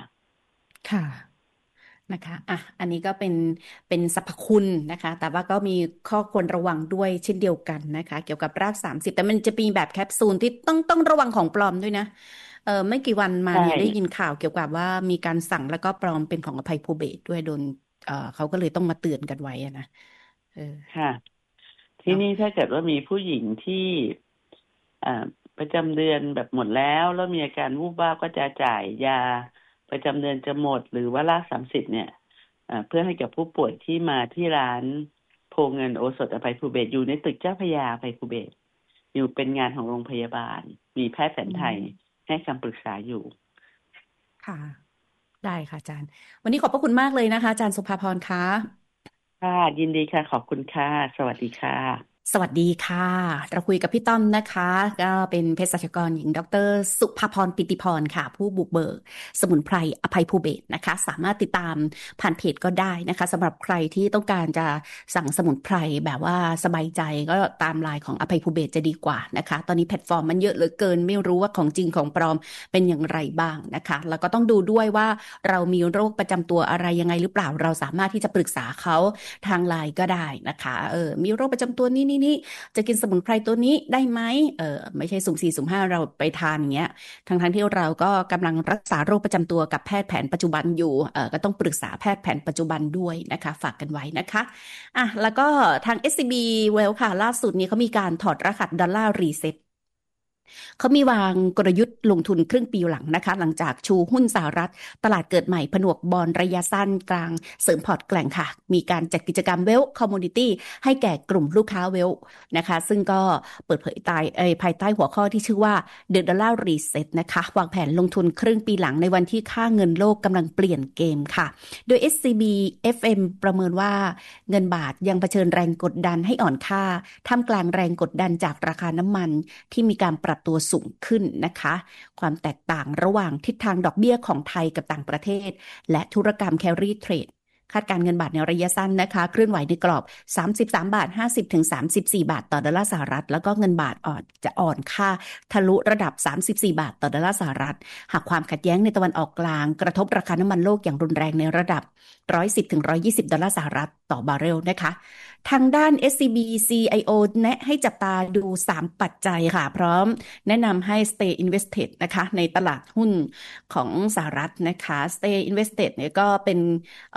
นะคะอันนี้ก็เป็นสรรพคุณนะคะแต่ว่าก็มีข้อควรระวังด้วยเช่นเดียวกันนะคะเกี่ยวกับราก30แต่มันจะมีแบบแคปซูลที่ต้องระวังของปลอมด้วยนะไม่กี่วันมาเนี่ยได้ยินข่าวเกี่ยวกับว่ามีการสั่งแล้วก็ปลอมเป็นของอภัยภูเบศด้วยโดนเขาก็เลยต้องมาเตือนกันไว้นะค่ะที่นี่ถ้าเกิดว่ามีผู้หญิงที่ประจำเดือนแบบหมดแล้วมีอาการวูบวาบก็จะจ่ายยาประจำเดือนจะหมดหรือว่าราก30เนี่ยเพื่อให้กับผู้ป่วยที่มาที่ร้านโพเงินโอสถอภัยภูเบศอยู่ในตึกเจ้าพระยาอภัยภูเบศอยู่เป็นงานของโรงพยาบาลมีแพทย์แผนไทยให้คำปรึกษาอยู่ค่ะได้ค่ะอาจารย์วันนี้ขอบพระคุณมากเลยนะคะอาจารย์สุภาพรค่ะค่ะยินดีค่ะขอบคุณค่ะสวัสดีค่ะสวัสดีค่ะเราคุยกับพี่ต้อมนะคะก็เป็นเภสัชกรหญิงดร.สุภาพรปิติพรค่ะผู้บุกเบิกสมุนไพรอภัยภูเบศรนะคะสามารถติดตามผ่านเพจก็ได้นะคะสำหรับใครที่ต้องการจะสั่งสมุนไพรแบบว่าสบายใจก็ตามไลน์ของอภัยภูเบศรจะดีกว่านะคะตอนนี้แพลตฟอร์มมันเยอะเหลือเกินไม่รู้ว่าของจริงของปลอมเป็นอย่างไรบ้างนะคะแล้วก็ต้องดูด้วยว่าเรามีโรคประจำตัวอะไรยังไงหรือเปล่าเราสามารถที่จะปรึกษาเขาทางไลน์ก็ได้นะคะมีโรคประจำตัวนี่จะกินสมุนไพรตัวนี้ได้ไหมไม่ใช่สุ่ม4สุ่ม5เราไปทานอย่างเงี้ยทั้งที่เราก็กำลังรักษาโรคประจำตัวกับแพทย์แผนปัจจุบันอยู่ก็ต้องปรึกษาแพทย์แผนปัจจุบันด้วยนะคะฝากกันไว้นะคะแล้วก็ทาง SCB Wealth ค่ะล่าสุดนี้เขามีการถอดรหัสดอลลาร์รีเซ็ตเขามีวางกลยุทธ์ลงทุนครึ่งปีหลังนะคะหลังจากชูหุ้นสหรัฐตลาดเกิดใหม่ผนวกบอนด์ระยะสั้นกลางเสริมพอร์ตแกร่งค่ะมีการจัดกิจกรรมเวลคอมมูนิตี้ให้แก่กลุ่มลูกค้าเวลนะคะซึ่งก็เปิดเผยภายใต้หัวข้อที่ชื่อว่า The Dollar Reset นะคะวางแผนลงทุนครึ่งปีหลังในวันที่ค่าเงินโลกกำลังเปลี่ยนเกมค่ะโดย SCB FM ประเมินว่าเงินบาทยังเผชิญแรงกดดันให้อ่อนค่าท่ามกลางแรงกดดันจากราคาน้ำมันที่มีการปรับตัวสูงขึ้นนะคะความแตกต่างระหว่างทิศทางดอกเบี้ยของไทยกับต่างประเทศและธุรกรรม carry trade คาดการเงินบาทในระยะสั้นนะคะเคลื่อนไหวในกรอบ 33.50 ถึง 34 บาทต่อดอลลาร์สหรัฐแล้วก็เงินบาทจะอ่อนค่าทะลุระดับ 34 บาทต่อดอลลาร์สหรัฐหากความขัดแย้งในตะวันออกกลางกระทบราคาน้ำมันโลกอย่างรุนแรงในระดับ 110 ถึง 120 ดอลลาร์สหรัฐต่อบาร์เรลนะคะทางด้าน SCB CIO แนะให้จับตาดู3ปัจจัยค่ะพร้อมแนะนำให้ Stay Invested นะคะในตลาดหุ้นของสหรัฐนะคะ Stay Invested เนี่ยก็เป็นใน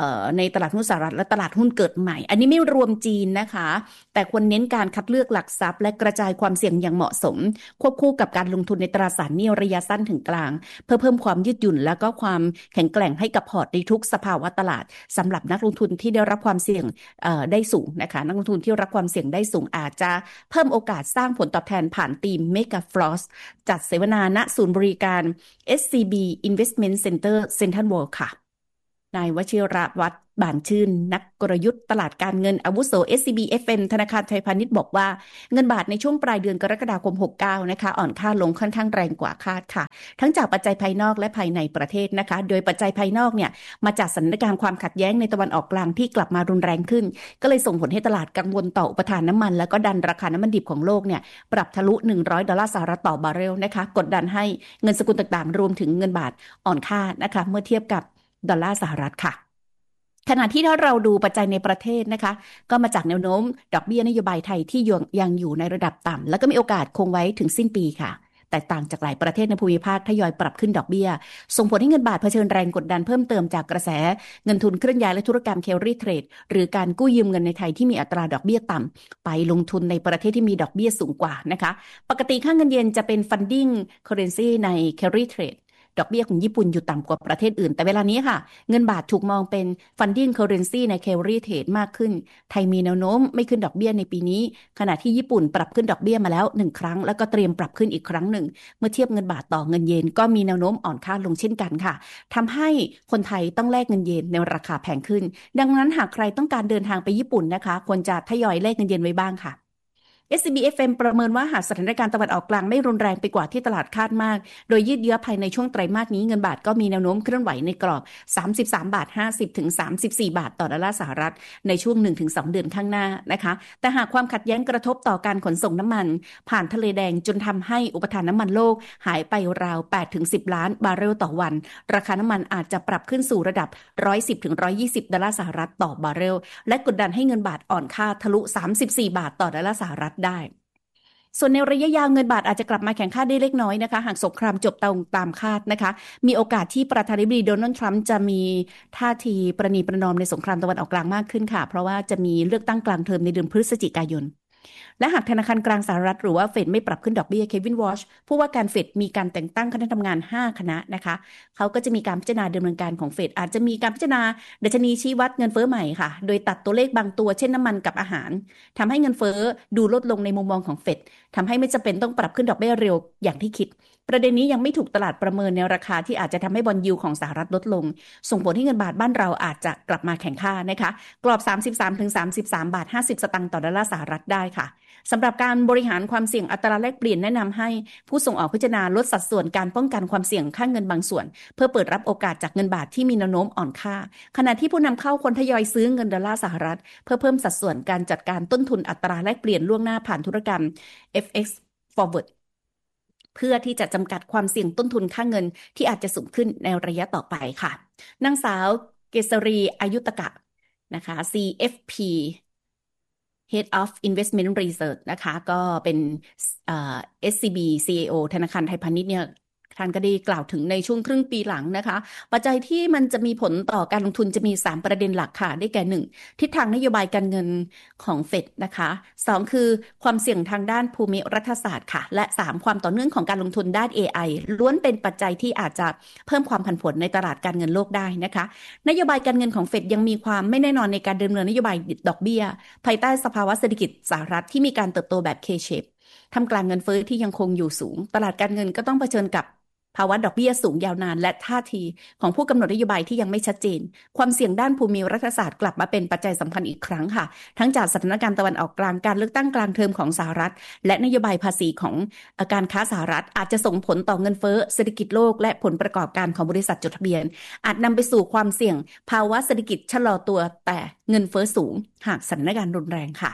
ตลาดหุ้นสหรัฐและตลาดหุ้นเกิดใหม่อันนี้ไม่รวมจีนนะคะแต่ควรเน้นการคัดเลือกหลักทรัพย์และกระจายความเสี่ยงอย่างเหมาะสมควบคู่กับการลงทุนในตราสารหนี้ระยะสั้นถึงกลางเพื่อเพิ่มความยืดหยุ่นและก็ความแข็งแกร่งให้กับพอร์ตในทุกสภาวะตลาดสำหรับนักลงทุนที่ได้รับความเสี่ยงได้สูงนะคะนักลงทุนที่รับความเสี่ยงได้สูงอาจจะเพิ่มโอกาสสร้างผลตอบแทนผ่านทีม Mega Frost จัดเสวนาณศูนย์บริการ SCB Investment Center Central World ค่ะนายวชิรวัฒน์บานชื่นนักกลยุทธ์ตลาดการเงินอาวุโส SCB FM ธนาคารไทยพาณิชย์บอกว่าเงินบาทในช่วงปลายเดือนกรกฎาคม69นะคะอ่อนค่าลงค่อนข้างแรงกว่าคาดค่ะทั้งจากปัจจัยภายนอกและภายในประเทศนะคะโดยปัจจัยภายนอกเนี่ยมาจากสถานการณ์ความขัดแย้งในตะวันออกกลางที่กลับมารุนแรงขึ้นก็เลยส่งผลให้ตลาดกังวลต่ออุปทานน้ำมันแล้วก็ดันราคาน้ำมันดิบของโลกเนี่ยปรับทะลุ$100ต่อบาร์เรลนะคะกดดันให้เงินสกุลต่างๆรวมถึงเงินบาทอ่อนค่านะคะเมื่อเทียบกับดอลลาร์สหรัฐค่ะขณะที่ถ้าเราดูปัจจัยในประเทศนะคะก็มาจากแนวโน้มดอกเบี้ยนโยบายไทยที่ยังอยู่ในระดับต่ำแล้วก็มีโอกาสคงไว้ถึงสิ้นปีค่ะแตกต่างจากหลายประเทศในภูมิภาคทยอยปรับขึ้นดอกเบี้ยส่งผลให้เงินบาทเผชิญแรงกดดันเพิ่มเติมจากกระแสเงินทุนเคลื่อนย้ายและธุรกรรม carry trade หรือการกู้ยืมเงินในไทยที่มีอัตราดอกเบี้ยต่ำไปลงทุนในประเทศที่มีดอกเบี้ยสูงกว่านะคะปกติค่าเงินเยนจะเป็น funding currency ใน carry tradeดอกเบี้ยของญี่ปุ่นอยู่ต่ำกว่าประเทศอื่นแต่เวลานี้ค่ะเงินบาทถูกมองเป็น funding currency ใน carry trade มากขึ้นไทยมีแนวโน้มไม่ขึ้นดอกเบี้ยในปีนี้ขณะที่ญี่ปุ่นปรับขึ้นดอกเบี้ยมาแล้ว1ครั้งแล้วก็เตรียมปรับขึ้นอีกครั้งหนึ่งเมื่อเทียบเงินบาทต่อเงินเยนก็มีแนวโน้มอ่อนค่าลงเช่นกันค่ะทำให้คนไทยต้องแลกเงินเยนในราคาแพงขึ้นดังนั้นหากใครต้องการเดินทางไปญี่ปุ่นนะคะควรจะทยอยแลกเงินเยนไว้บ้างค่ะSCB FM ประเมินว่าหากสถานการณ์ตะวันออกกลางไม่รุนแรงไปกว่าที่ตลาดคาดมากโดยยืดเยื้อภายในช่วงไตรมาสนี้เงินบาทก็มีแนวโน้มเคลื่อนไหวในกรอบ33.50 ถึง 34 บาทต่อดอลลาร์สหรัฐในช่วง 1-2 เดือนข้างหน้านะคะแต่หากความขัดแย้งกระทบต่อการขนส่งน้ำมันผ่านทะเลแดงจนทำให้อุปทานน้ำมันโลกหายไปราว 8-10 ล้านบาร์เรลต่อวันราคาน้ำมันอาจจะปรับขึ้นสู่ระดับ $110-120 ดอลลาร์สหรัฐต่อบาร์เรลและกดดันให้เงินบาทอ่อนค่าทะลุ34 บาทต่อดอลลาร์สหรัฐได้ส่วนในระยะยาวเงินบาทอาจจะกลับมาแข็งค่าได้เล็กน้อยนะคะหากสงครามจบตามคาดนะคะมีโอกาสที่ประธานาธิบดีโดนัลด์ทรัมป์จะมีท่าทีประนีประนอมในสงครามตะวันออกกลางมากขึ้นค่ะเพราะว่าจะมีเลือกตั้งกลางเทอมในเดือนพฤศจิกายนและหากธนาคารกลางสหรัฐหรือว่าเฟดไม่ปรับขึ้นดอกเบี้ยเควินวอชผู้ว่าการเฟดมีการแต่งตั้งคณะทำงาน5คณะนะคะเขาก็จะมีการพิจารณาดำเนินการของเฟดอาจจะมีการพิจารณาดัชนีชี้วัดเงินเฟ้อใหม่ค่ะโดยตัดตัวเลขบางตัวเช่นน้ำมันกับอาหารทำให้เงินเฟ้อดูลดลงในมุมมองของเฟดทำให้ไม่จำเป็นต้องปรับขึ้นดอกเบี้ยเร็วอย่างที่คิดประเด็นนี้ยังไม่ถูกตลาดประเมินในราคาที่อาจจะทำให้บอนด์ยิลด์ของสหรัฐลดลงส่งผลให้เงินบาทบ้านเราอาจจะกลับมาแข็งค่านะคะกรอบ 33-33.50 สตางค์ต่อดอลลาร์สหรัฐได้ค่ะสำหรับการบริหารความเสี่ยงอัตราแลกเปลี่ยนแนะนำให้ผู้ส่งออกพิจารณาลดสัดส่วนการป้องกันความเสี่ยงค่าเงินบางส่วนเพื่อเปิดรับโอกาสจากเงินบาทที่มีแนวโน้มอ่อนค่าขณะที่ผู้นำเข้าคนทยอยซื้อเงินดอลลาร์สหรัฐเพื่อเพิ่มสัดส่วนการจัดการต้นทุนอัตราแลกเปลี่ยนล่วงหน้าผ่านธุรกรรม FX Forward เพื่อที่จะจำกัดความเสี่ยงต้นทุนค่าเงินที่อาจจะสูงขึ้นในระยะต่อไปค่ะนางสาวเกษรีอายุตกะนะคะ CFP Head of Investment Research นะคะก็เป็นSCB CAO ธนาคารไทยพาณิชย์เนี่ยท่านก็ได้กล่าวถึงในช่วงครึ่งปีหลังนะคะปัจจัยที่มันจะมีผลต่อการลงทุนจะมี3ประเด็นหลักค่ะได้แก่1ทิศทางนโยบายการเงินของเฟดนะคะ2คือความเสี่ยงทางด้านภูมิรัฐศาสตร์ค่ะและ3ความต่อเนื่องของการลงทุนด้าน AI ล้วนเป็นปัจจัยที่อาจจะเพิ่มความผันผวนในตลาดการเงินโลกได้นะคะนโยบายการเงินของเฟดยังมีความไม่แน่นอนในการดำเนินนโยบายดอกเบี้ยภายใต้สภาวะเศรษฐกิจสหรัฐที่มีการเติบโตแบบ K-shape ท่ามกลางเงินเฟ้อที่ยังคงอยู่สูงตลาดการเงินก็ต้องเผชิญกับภาวะดอกเบี้ยสูงยาวนานและท่าทีของผู้กำหนดนโยบายที่ยังไม่ชัดเจนความเสี่ยงด้านภูมิรัฐศาสตร์กลับมาเป็นปัจจัยสำคัญอีกครั้งค่ะทั้งจากสถานการณ์ตะวันออกกลางการเลือกตั้งกลางเทอมของสหรัฐและนโยบายภาษีของการค้าสหรัฐอาจจะส่งผลต่อเงินเฟ้อเศรษฐกิจโลกและผลประกอบการของบริษัทจดทะเบียนอาจนำไปสู่ความเสี่ยงภาวะเศรษฐกิจชะลอตัวแต่เงินเฟ้อสูงหากสถานการณ์รุนแรงค่ะ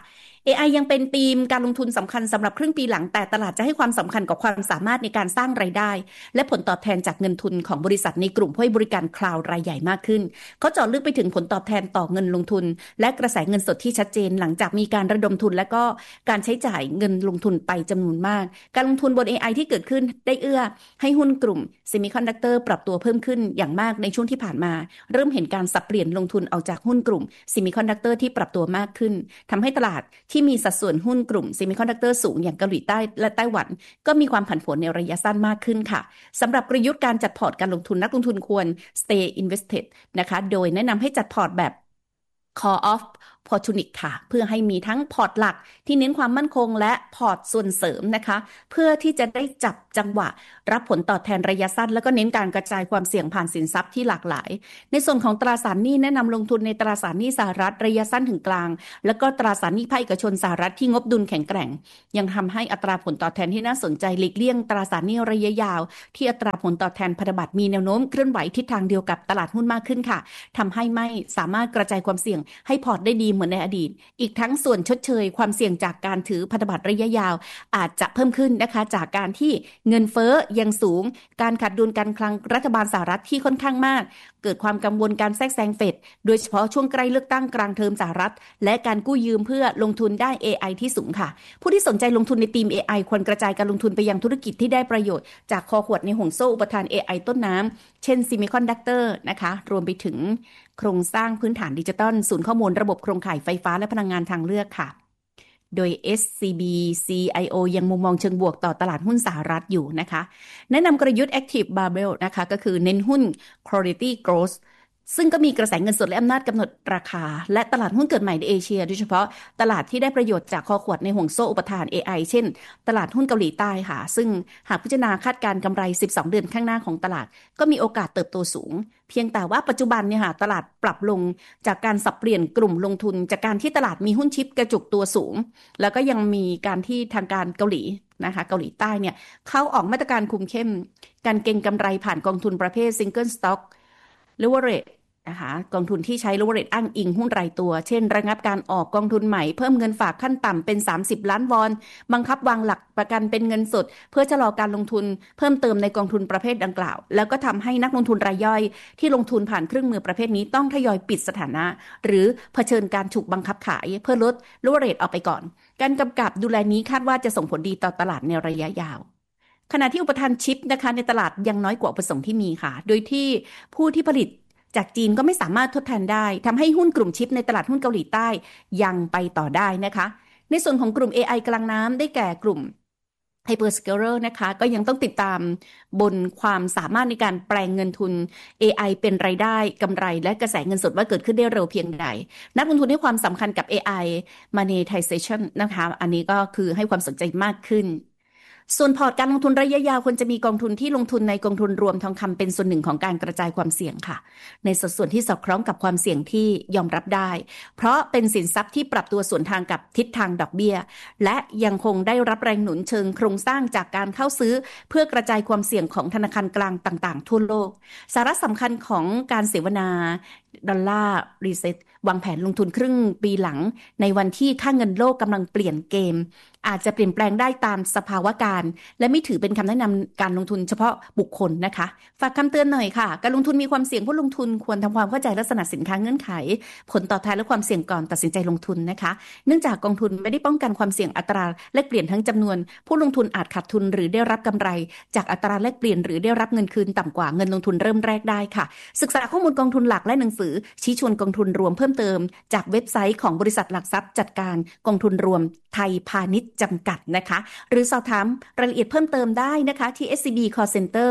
AI ยังเป็นธีมการลงทุนสำคัญสำหรับครึ่งปีหลังแต่ตลาดจะให้ความสำคัญกับความสามารถในการสร้างรายได้และผลตอบแทนจากเงินทุนของบริษัทในกลุ่มผู้ให้บริการคลาวด์รายใหญ่มากขึ้นเขาเจาะลึกไปถึงผลตอบแทนต่อเงินลงทุนและกระแสเงินสดที่ชัดเจนหลังจากมีการระดมทุนและก็การใช้จ่ายเงินลงทุนไปจำนวนมากการลงทุนบน AI ที่เกิดขึ้นได้เอื้อให้หุ้นกลุ่มเซมิคอนดักเตอร์ปรับตัวเพิ่มขึ้นอย่างมากในช่วงที่ผ่านมาเริ่มเห็นการสับเปลี่ยนลงทุนออกจากหุ้นกลุ่มเซมิคอนดักเตอร์ที่ปรับตัวมากขึ้นทำให้ตลาดที่มีสัดส่วนหุ้นกลุ่มเซมิคอนดักเตอร์สูงอย่างเกาหลีใต้และไต้หวันก็มีความผันผวนในระยะสั้นมากขึ้นค่ะสำหรับกลยุทธ์การจัดพอร์ตการลงทุนนักลงทุนควร stay invested นะคะโดยแนะนำให้จัดพอร์ตแบบ call off opportunity ค่ะเพื่อให้มีทั้งพอร์ตหลักที่เน้นความมั่นคงและพอร์ตส่วนเสริมนะคะเพื่อที่จะได้จับจังหวะรับผลตอบแทนระยะสั้นแล้วก็เน้นการกระจายความเสี่ยงผ่านสินทรัพย์ที่หลากหลายในส่วนของตราสารหนี้แนะนำลงทุนในตราสารหนี้สหรัฐระยะสั้นถึงกลางแล้วก็ตราสารหนี้ภาคเอกชนสหรัฐที่งบดุลแข็งแกร่งยังทำให้อัตราผลตอบแทนที่น่าสนใจหลีกเลี่ยงตราสารหนี้ระยะยาวที่อัตราผลตอบแทนพันธบัตรมีแนวโน้มเคลื่อนไหวทิศทางเดียวกับตลาดหุ้นมากขึ้นค่ะทำให้ไม่สามารถกระจายความเสี่ยงให้พอร์ตได้ดีเหมือนในอดีตอีกทั้งส่วนชดเชยความเสี่ยงจากการถือพันธบัตรระยะยาวอาจจะเพิ่มขึ้นนะคะจากการที่เงินเฟ้อยังสูงการขาดดุลการคลังรัฐบาลสหรัฐที่ค่อนข้างมากเกิดความกังวลการแทรกแซงเฟดโดยเฉพาะช่วงใกล้เลือกตั้งกลางเทอมสหรัฐและการกู้ยืมเพื่อลงทุนได้ AI ที่สูงค่ะผู้ที่สนใจลงทุนในทีม AI ควรกระจายการลงทุนไปยังธุรกิจที่ได้ประโยชน์จากคอขวดในห่วงโซ่อุปทาน AI ต้นน้ำเช่น Semiconductor นะคะรวมไปถึงโครงสร้างพื้นฐานดิจิทัลศูนย์ข้อมูลระบบโครงข่ายไฟฟ้าและพลังงานทางเลือกค่ะโดย SCB CIO ยังมุมมองเชิงบวกต่อตลาดหุ้นสหรัฐอยู่นะคะแนะนำกลยุทธ์ Active Barbell นะคะก็คือเน้นหุ้น Quality Growth ซึ่งก็มีกระแสเงินสดและอำนาจกำหนดราคาและตลาดหุ้นเกิดใหม่ในเอเชียโดยเฉพาะตลาดที่ได้ประโยชน์จากคอขวดในห่วงโซ่อุปทาน AI เช่นตลาดหุ้นเกาหลีใต้ค่ะซึ่งหากพิจารณาคาดการณ์กำไร12เดือนข้างหน้าของตลาดก็มีโอกาสเติบโตสูงเพียงแต่ว่าปัจจุบันเนี่ยค่ะตลาดปรับลงจากการสับเปลี่ยนกลุ่มลงทุนจากการที่ตลาดมีหุ้นชิปกระจุกตัวสูงแล้วก็ยังมีการที่ทางการเกาหลีนะคะเกาหลีใต้เนี่ยเขาออกมาตรการคุมเข้มการเก็งกำไรผ่านกองทุนประเภท Single Stock Leverageนะคะกองทุนที่ใช้ leverage อ้างอิงหุ้นรายตัวเช่นระงับการออกกองทุนใหม่เพิ่มเงินฝากขั้นต่ำเป็น30ล้านวอนบังคับวางหลักประกันเป็นเงินสดเพื่อชะลอการลงทุนเพิ่มเติมในกองทุนประเภทดังกล่าวแล้วก็ทำให้นักลงทุนรายย่อยที่ลงทุนผ่านเครื่องมือประเภทนี้ต้องทยอยปิดสถานะหรือเผชิญการถูกบังคับขายเพื่อลด leverage ออกไปก่อนการกำกับดูแลนี้คาดว่าจะส่งผลดีต่อตลาดในระยะยาวขณะที่อุปทานชิปนะคะในตลาดยังน้อยกว่าอุปสงค์ที่มีค่ะโดยที่ผู้ที่ผลิตจากจีนก็ไม่สามารถทดแทนได้ทำให้หุ้นกลุ่มชิปในตลาดหุ้นเกาหลีใต้ยังไปต่อได้นะคะในส่วนของกลุ่ม AI กลางน้ำได้แก่กลุ่ม Hyperscaler นะคะก็ยังต้องติดตามบนความสามารถในการแปลงเงินทุน AI เป็นรายได้กำไรและกระแสเงินสดว่าเกิดขึ้นได้เร็วเพียงใดนักลงทุนให้ความสำคัญกับ AI monetization นะคะอันนี้ก็คือให้ความสนใจมากขึ้นส่วนพอร์ตการลงทุนระยะยาวควรจะมีกองทุนที่ลงทุนในกองทุนรวมทองคำเป็นส่วนหนึ่งของการกระจายความเสี่ยงค่ะในสัดส่วนที่สอดคล้องกับความเสี่ยงที่ยอมรับได้เพราะเป็นสินทรัพย์ที่ปรับตัวสวนทางกับทิศทางดอกเบี้ยและยังคงได้รับแรงหนุนเชิงโครงสร้างจากการเข้าซื้อเพื่อกระจายความเสี่ยงของธนาคารกลางต่างๆทั่วโลกสาระสำคัญของการเสวนาดอลลาร์รีเซ็ตวางแผนลงทุนครึ่งปีหลังในวันที่ค่าเงินโลกกำลังเปลี่ยนเกมอาจจะเปลี่ยนแปลงได้ตามสภาวะการและไม่ถือเป็นคำแนะนำการลงทุนเฉพาะบุคคลนะคะฝากคำเตือนหน่อยค่ะการลงทุนมีความเสี่ยงผู้ลงทุนควรทำความเข้าใจลักษณะสินค้าเงื่อนไขผลตอบแทนและความเสี่ยงก่อนตัดสินใจลงทุนนะคะเนื่องจากกองทุนไม่ได้ป้องกันความเสี่ยงอัตราแลกเปลี่ยนทั้งจำนวนผู้ลงทุนอาจขาดทุนหรือได้รับกำไรจากอัตราแลกเปลี่ยนหรือได้รับเงินคืนต่ำกว่าเงินลงทุนเริ่มแรกได้ค่ะศึกษาข้อมูลกองทุนหลักและหนังสือชี้ชวนกองทุนรวมเพิ่มเติมจากเว็บไซต์ของบริษัทหลักทรัพย์จัดการกองทุนรวมไทยพาณิชย์จำกัดนะคะหรือสอบถามรายละเอียดเพิ่มเติมได้นะคะที่ SCB Call Center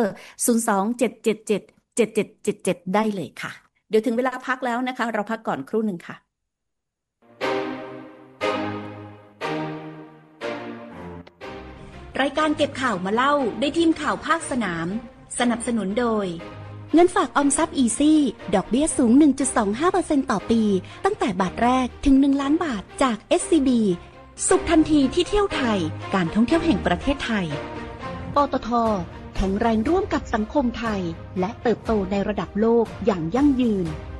027777777ได้เลยค่ะเดี๋ยวถึงเวลาพักแล้วนะคะเราพักก่อนครู่หนึ่งค่ะรายการเก็บข่าวมาเล่าด้วยทีมข่าวภาคสนามสนับสนุนโดยเงินฝากออมทรัพย์อีซี่ดอกเบี้ยสูง 1.25% ต่อปีตั้งแต่บาทแรกถึง1ล้านบาทจาก SCB สุขทันทีที่เที่ยวไทยการท่องเที่ยวแห่งประเทศไทยปตท.แข็งแรงร่วมกับสังคมไทยและเติบโตในระดับโลกอย่างยั่งยืน